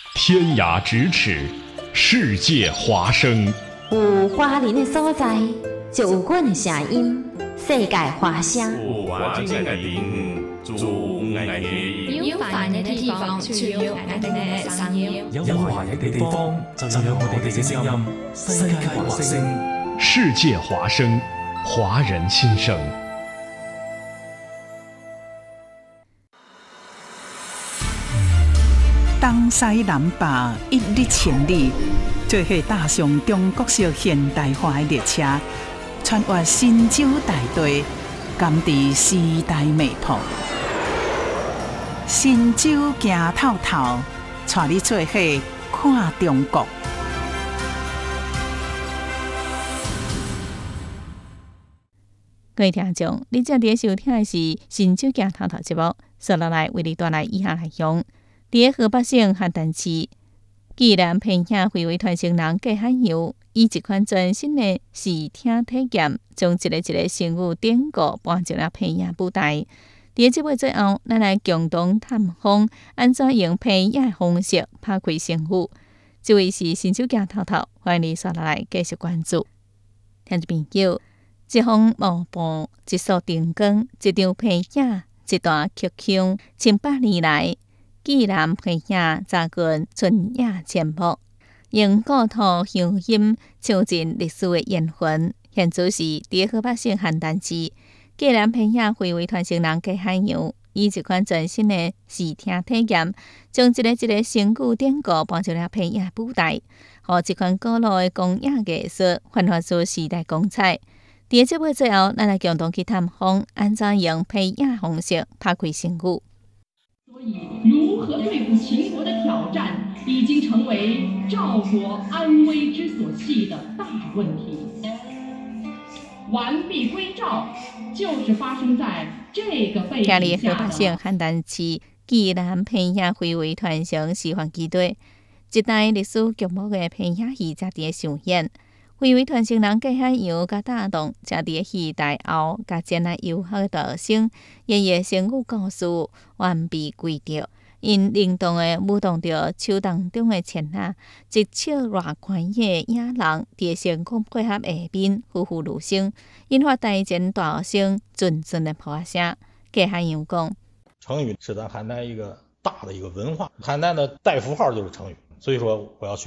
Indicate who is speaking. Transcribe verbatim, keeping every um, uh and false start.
Speaker 1: 天涯咫尺，世界华声。
Speaker 2: 有华人的所在，就有阮的声音。世界华声。
Speaker 3: 有华人的地方，就有爱的音。
Speaker 4: 有华人的地方，就有爱的声音。
Speaker 5: 有華人嘅地方，就有我哋嘅聲音。世界華聲，
Speaker 1: 世界華聲，華人心聲。
Speaker 6: 東西南北一日千里，做伙踏上中國式現代化的列車，穿越神州大地，甘知時代脈搏。神州行透透，帶你做伙看中國。
Speaker 7: 各位聽眾，你正在收聽的是《神州行透透》節目，接下來為你帶來以下內容。在河北省邯鄲市，暨南平野非遺傳承人郭漢友以一款全新的視聽體驗，將一個一個成語典故搬進了平野舞台。在節目最後，咱來共同探訪安怎用平野的方式拍開成語。這位是神州行透透，歡迎你刷下來繼續關注。聽眾朋友，一方幕布，一束燈光，一張平野，一段曲腔，千百年來。暨南平野扎根春野節目，用故土鄉音唱盡歷史的緣分。現在是在河北省邯鄲市，暨南平野非遺傳承人郭漢友以一款全新的視聽體驗，將一個一個成語典故搬進了平野舞台，讓這款古老的工藝藝術煥發出時代光彩。在節目最後，咱來共同去探訪安怎用平野方式拍開成語。
Speaker 8: 所以，如何對付秦國的挑戰，已經成為趙國安危之所繫的大問題。完璧歸趙，就是發生在這個背景下的。今日河北省邯鄲市暨南平野非遺傳承示範基地，一代歷史劇目的平野戲才佇上演。非遺傳承人郭漢友甲搭檔，才佇戲台後，甲前來遊學的道生，演繹成語故事完璧歸趙。因靈動的舞動着秋當中的田仔，一笑偌寬的野人，佇成功配合下面栩栩如生，引發台前大學生陣陣的破聲。郭漢友講：
Speaker 9: 成語是咱邯鄲一個大的一個文化，邯鄲的代符號就是成語，所以說我要選